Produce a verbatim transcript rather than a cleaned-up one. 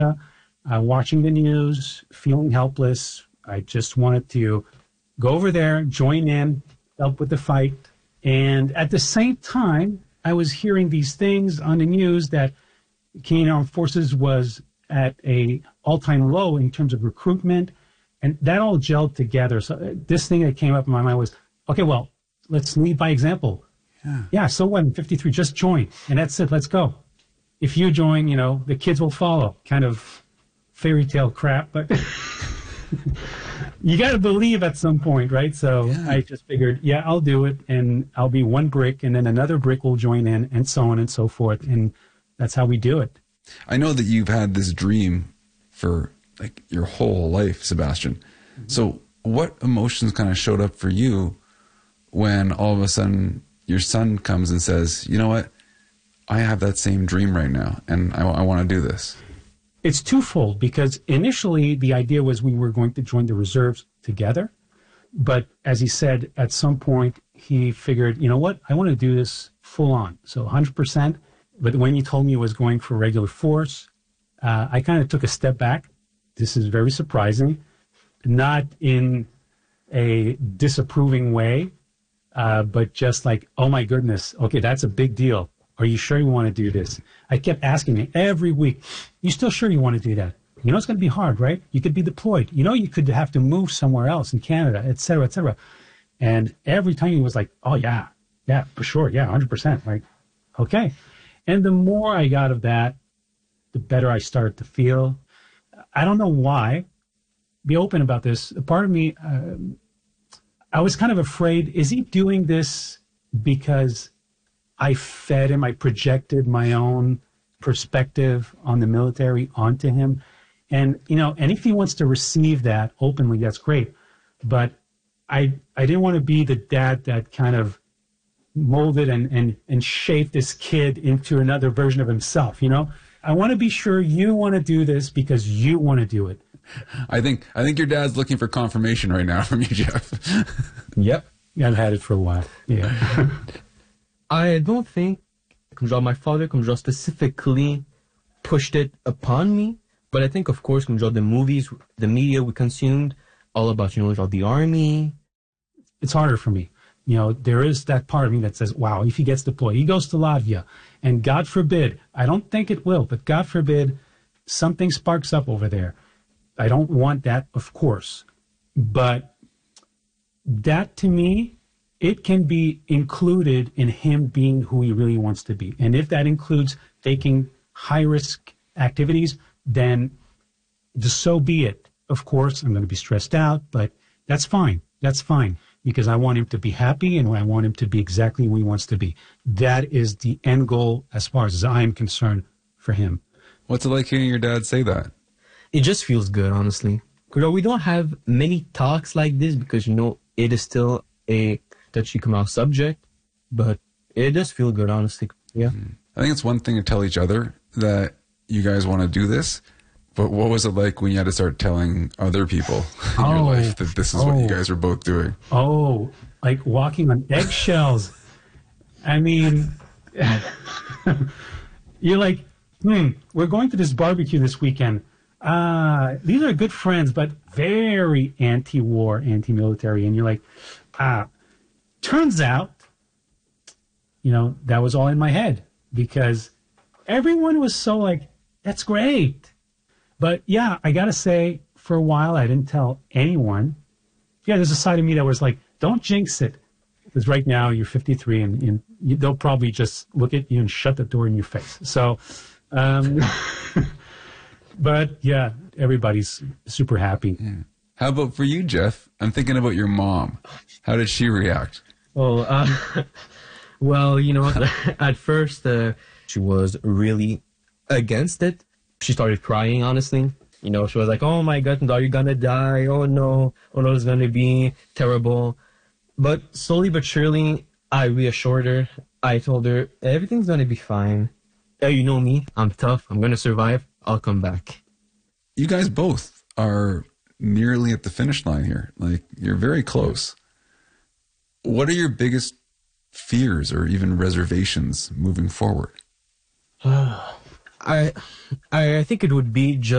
uh, watching the news, feeling helpless. I just wanted to go over there, join in, help with the fight. And at the same time, I was hearing these things on the news that Canadian Armed Forces was at a all-time low in terms of recruitment, and that all gelled together. So uh, this thing that came up in my mind was, okay, well, let's lead by example. Yeah, yeah so what, I'm fifty-three, just join, and that's it, let's go. If you join, you know, the kids will follow. Kind of fairy tale crap, but you got to believe at some point, right? So yeah. I just figured, yeah, I'll do it, and I'll be one brick, and then another brick will join in, and so on and so forth, and that's how we do it. I know that you've had this dream for like your whole life, Sebastian. Mm-hmm. So what emotions kind of showed up for you when all of a sudden your son comes and says, you know what, I have that same dream right now, and I, I want to do this? It's twofold, because initially the idea was we were going to join the reserves together. But as he said, at some point he figured, you know what, I want to do this full on. So one hundred percent. But when he told me he was going for regular force, uh, I kind of took a step back. This is very surprising, not in a disapproving way, uh, but just like, oh my goodness, okay, that's a big deal. Are you sure you want to do this? I kept asking him every week, you still sure you want to do that? You know it's going to be hard, right? You could be deployed. You know you could have to move somewhere else in Canada, et cetera, et cetera. And every time he was like, oh yeah, yeah, for sure, yeah, one hundred percent. Like, okay. And the more I got of that, the better I started to feel. I don't know why. Be open about this. A part of me, uh, I was kind of afraid, is he doing this because I fed him, I projected my own perspective on the military onto him? And, you know, and if he wants to receive that openly, that's great. But I, I didn't want to be the dad that kind of molded and, and, and shaped this kid into another version of himself, you know? I want to be sure you want to do this because you want to do it. I think I think your dad's looking for confirmation right now from you, Jeff. Yep. I've had it for a while. Yeah. I don't think my father specifically pushed it upon me, but I think, of course, the movies, the media we consumed, all about, you know, the army. It's harder for me. You know, there is that part of me that says, wow, if he gets deployed, he goes to Latvia, and God forbid, I don't think it will, but God forbid, something sparks up over there. I don't want that, of course. But that, to me, it can be included in him being who he really wants to be. And if that includes taking high-risk activities, then just so be it. Of course, I'm going to be stressed out, but that's fine. That's fine. Because I want him to be happy, and I want him to be exactly who he wants to be. That is the end goal as far as I'm concerned for him. What's it like hearing your dad say that? It just feels good, honestly. You know, we don't have many talks like this because, you know, it is still a touchy come out subject, but it does feel good, honestly. Yeah. Mm. I think it's one thing to tell each other that you guys want to do this, but what was it like when you had to start telling other people in oh, your life that this is oh, what you guys were both doing? Oh, like walking on eggshells. I mean, you're like, hmm, we're going to this barbecue this weekend. Uh, these are good friends, but very anti-war, anti-military. And you're like, ah, turns out, you know, that was all in my head because everyone was so like, that's great. But yeah, I got to say, for a while, I didn't tell anyone. Yeah, there's a side of me that was like, don't jinx it. Because right now you're fifty-three and, and you, they'll probably just look at you and shut the door in your face. So, um, but yeah, everybody's super happy. Yeah. How about for you, Jeff? I'm thinking about your mom. How did she react? Oh, uh, well, you know, at first uh, she was really against it. She started crying, honestly. You know, she was like, oh my God, are you gonna die? Oh no, oh no, it's gonna be terrible. But slowly but surely, I reassured her. I told her, everything's gonna be fine. Hey, you know me, I'm tough, I'm gonna survive, I'll come back. You guys both are nearly at the finish line here. Like, you're very close. What are your biggest fears or even reservations moving forward? I, I think it would be just